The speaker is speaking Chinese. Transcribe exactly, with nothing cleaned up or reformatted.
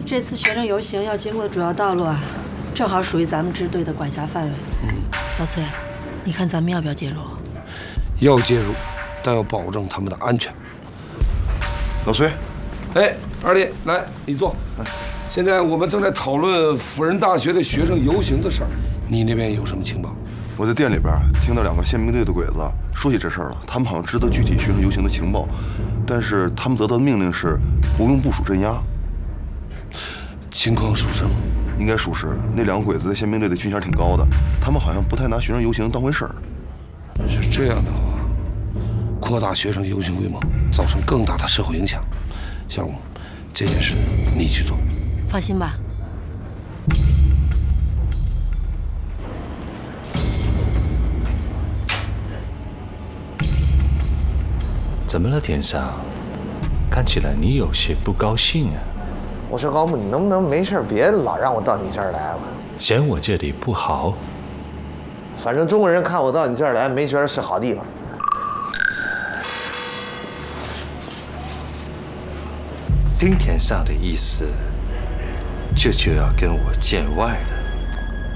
这次学生游行要经过的主要道路啊，正好属于咱们支队的管辖范围。嗯，老崔，你看咱们要不要介入？ 要介入，但要保证他们的安全。 老崔， 哎，二弟，来，你坐。现在我们正在讨论辅仁大学的学生游行的事儿，你那边有什么情报？ 我在店里边听到两个宪兵队的鬼子说起这事儿了，他们好像知道具体学生游行的情报，但是他们得到的命令是不用部署镇压。 情况属实吗？ 应该属实。那两个鬼子在宪兵队的军衔挺高的，他们好像不太拿学生游行当回事儿。 是这样的话，扩大学生游行规模，造成更大的社会影响。小龙，这件事你去做。 放心吧。 怎么了，田少？看起来你有些不高兴啊。 我说高木，你能不能没事别老让我到你这儿来了？ 嫌我这里不好？ 反正中国人看我到你这儿来，没觉得是好地方。 听田少的意思，这就要跟我见外了。